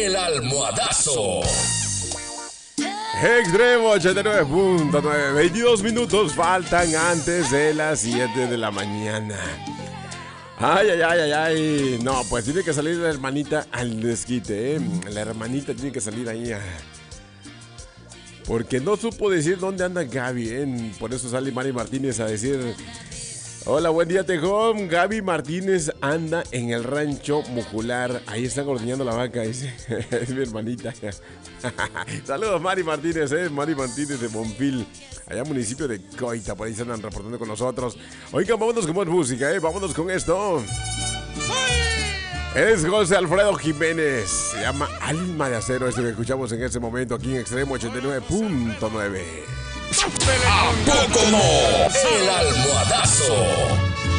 El Almohadazo. Extremo 89.9. 22 minutos faltan antes de las 7 de la mañana. Ay. No, pues tiene que salir la hermanita al desquite, ¿eh? La hermanita tiene que salir ahí. Porque no supo decir dónde anda Gaby, ¿eh? Por eso sale Mari Martínez a decir: hola, buen día, Tejón. Gaby Martínez anda en el rancho Mucular. Ahí están ordeñando la vaca, dice. Es mi hermanita. Saludos, Mari Martínez, Mari Martínez de Bonfil, allá municipio de Coita. Por ahí se andan reportando con nosotros. Oigan, vámonos con más música, vámonos con esto. Es José Alfredo Jiménez. Se llama Alma de Acero. Esto que escuchamos en este momento aquí en Extremo 89.9. ¿A poco no? El Almohadazo.